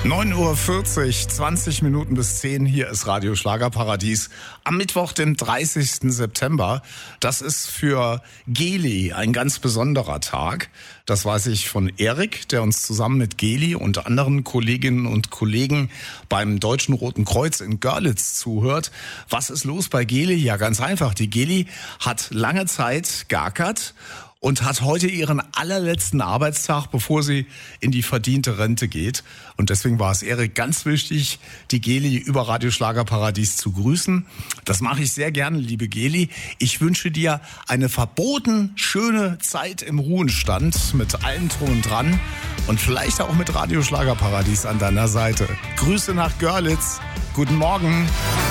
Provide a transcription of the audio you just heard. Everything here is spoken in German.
9:40 Uhr, 20 Minuten bis 10. Hier ist Radio Schlagerparadies. Am Mittwoch, den 30. September. Das ist für Geli ein ganz besonderer Tag. Das weiß ich von Erik, der uns zusammen mit Geli und anderen Kolleginnen und Kollegen beim Deutschen Roten Kreuz in Görlitz zuhört. Was ist los bei Geli? Ja, ganz einfach. Die Geli hat lange Zeit geackert und hat heute ihren allerletzten Arbeitstag, bevor sie in die verdiente Rente geht. Und deswegen war es Erik ganz wichtig, die Geli über Radio Schlagerparadies zu grüßen. Das mache ich sehr gerne, liebe Geli. Ich wünsche dir eine verboten schöne Zeit im Ruhestand mit allem Drum und Dran und vielleicht auch mit Radio Schlagerparadies an deiner Seite. Grüße nach Görlitz. Guten Morgen.